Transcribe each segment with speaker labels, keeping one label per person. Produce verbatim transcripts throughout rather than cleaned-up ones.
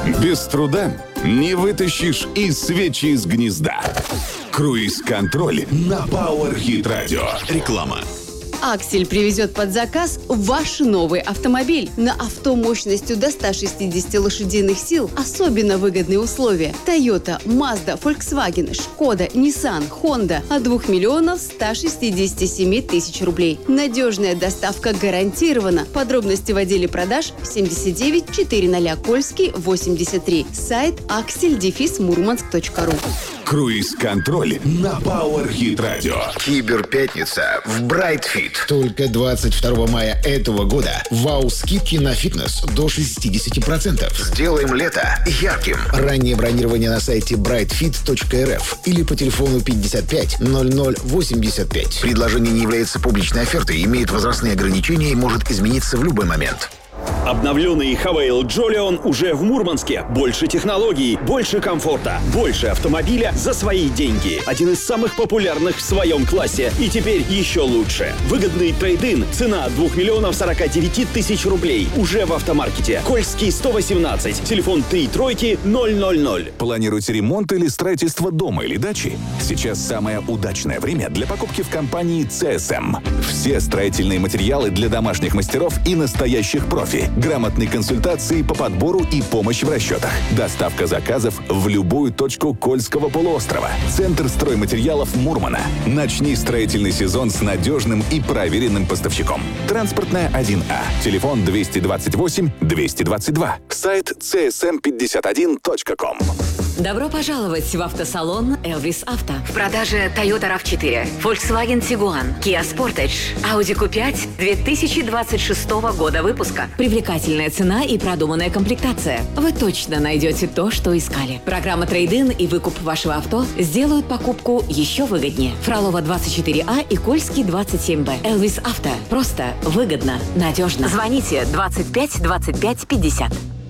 Speaker 1: Без труда не вытащишь и свечи из гнезда. Круиз-контроль на Powerhit Radio. Реклама.
Speaker 2: «Аксель» привезет под заказ ваш новый автомобиль. На авто мощностью до ста шестидесяти лошадиных сил особенно выгодные условия. Toyota, Mazda, Volkswagen, Skoda, Nissan, Honda от двух миллионов ста шестидесяти семи тысяч рублей. Надежная доставка гарантирована. Подробности в отделе продаж семьдесят девять четыреста Кольский восемьдесят три. Сайт аксель дефис мурманск точка ру.
Speaker 1: Круиз-контроль на Powerhit Radio.
Speaker 3: Киберпятница в Брайтфит. Только двадцать второго мая этого года вау-скидки на фитнес до шестьдесят процентов. Сделаем лето ярким. Раннее бронирование на сайте брайт фит точка эр эф или по телефону пятьдесят пять ноль ноль восемьдесят пять. Предложение не является публичной офертой, имеет возрастные ограничения и может измениться в любой момент.
Speaker 4: Обновленный Хавейл Джолион уже в Мурманске. Больше технологий, больше комфорта, больше автомобиля за свои деньги. Один из самых популярных в своем классе. И теперь еще лучше. Выгодный трейд-ин. Цена от двух миллионов сорока девяти тысяч рублей. Уже в автомаркете. Кольский сто восемнадцать. Телефон три тройки ноль ноль ноль.
Speaker 1: Планируете ремонт или строительство дома или дачи? Сейчас самое удачное время для покупки в компании си эс эм. Все строительные материалы для домашних мастеров и настоящих профи. Грамотные консультации по подбору и помощь в расчетах. Доставка заказов в любую точку Кольского полуострова. Центр стройматериалов Мурмана. Начни строительный сезон с надежным и проверенным поставщиком. Транспортная один А. Телефон двести двадцать восемь двести двадцать два. Сайт си эс эм пятьдесят один точка ком.
Speaker 5: Добро пожаловать в автосалон «Элвис Авто». В продаже Toyota рав четыре, Volkswagen Tiguan, Kia Sportage, Audi кью пять две тысячи двадцать шестого года выпуска. Привлекательная цена и продуманная комплектация. Вы точно найдете то, что искали. Программа трейд-ин и выкуп вашего авто сделают покупку еще выгоднее. Фролова двадцать четыре А и Кольский двадцать семь Б. «Элвис Авто». Просто, выгодно, надежно. Звоните двадцать пять двадцать пять пятьдесят.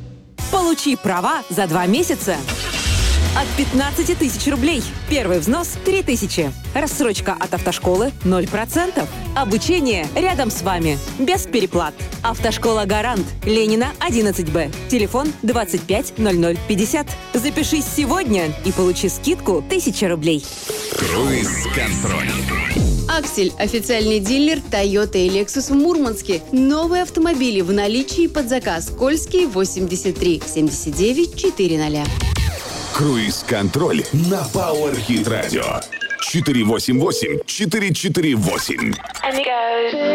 Speaker 6: Получи права за два месяца от пятнадцати тысяч рублей. Первый взнос – три тысячи. Рассрочка от автошколы – ноль процентов. Обучение рядом с вами. Без переплат. Автошкола «Гарант». Ленина, одиннадцать Б. Телефон двадцать пять ноль ноль пятьдесят. Запишись сегодня и получи скидку тысяча рублей.
Speaker 1: Круиз-контроль.
Speaker 2: «Аксель» – официальный дилер Toyota и Lexus в Мурманске. Новые автомобили в наличии под заказ. Кольский восемьдесят три семьдесят девять четыреста.
Speaker 1: Круиз-контроль на Powerhit Radio. четыре восемь восемь четыре четыре восемь.